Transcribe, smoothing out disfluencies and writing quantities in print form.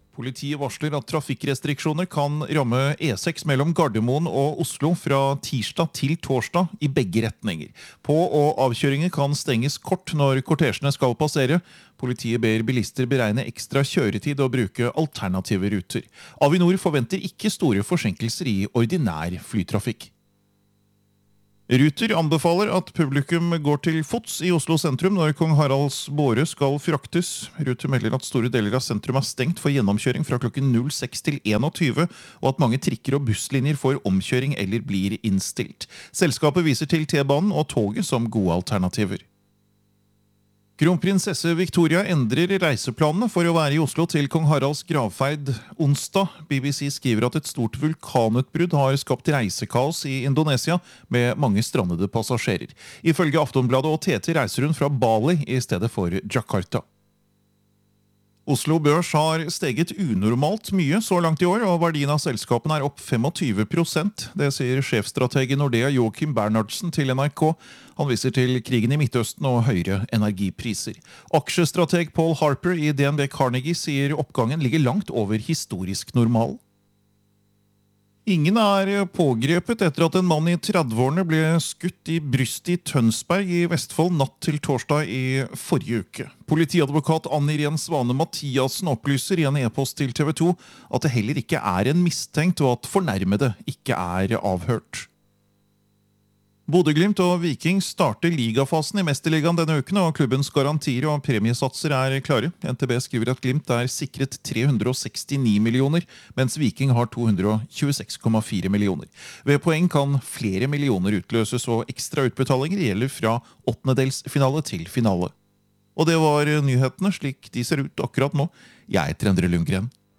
Politiet varsler at trafikkrestriksjoner kan ramme E6 mellom Gardermoen og Oslo fra tirsdag til torsdag i begge retninger. På- og avkjøringer kan stenges kort når kortesjene skal passere. Politiet ber bilister beregne ekstra kjøretid og bruke alternative ruter. Avinor forventer ikke store forsinkelser i ordinær flytrafikk. Ruter anbefaler at publikum går til fots i Oslo sentrum når Kong Haralds båre skal fraktes. Ruter melder at store deler av sentrum er stengt for gjennomkjøring fra klokken 06 til 21, og at mange trikker og busslinjer får omkjøring eller blir innstilt. Selskapet viser til T-banen og toget som gode alternativer. Kronprinsesse Victoria endrer reiseplanene for å være i Oslo til Kong Haralds gravferd onsdag. BBC skriver at et stort vulkanutbrudd har skapt reisekaos i Indonesia med mange strandede passasjerer. Ifølge Aftonbladet og TT reiser hun fra Bali i stedet for Jakarta. Oslo Børs har steget unormalt mye så langt i år, og verdien av selskapene er opp 25%. Det sier sjefstrateg i Nordea Joachim Bernhardsen til NRK. Han viser til krigen i Midtøsten og høyere energipriser. Aksjestrateg Paul Harper i DNB Carnegie sier oppgangen ligger langt over historisk normal. Ingen er pågrepet etter at en mann i 30-årene ble skutt i brystet i Tønsberg i Vestfold natt til torsdag i forrige uke. Politiadvokat Ann-Irén Svane Mathiasen opplyser i en e-post til TV 2 at det heller ikke er en mistenkt og at fornærmede ikke er avhørt. Bodø/Glimt og Viking starter ligafasen i Mesterligaen denne uken, og klubbens garantier og premiesatser er klare. NTB skriver at Glimt er sikret 369 millioner, mens Viking har 226,4 millioner. Ved poeng kan flere millioner utløses, og ekstra utbetalinger gjelder fra åttendedelsfinale til finale. Og det var nyhetene slik de ser ut akkurat nå. Jeg heter Endre Lundgren.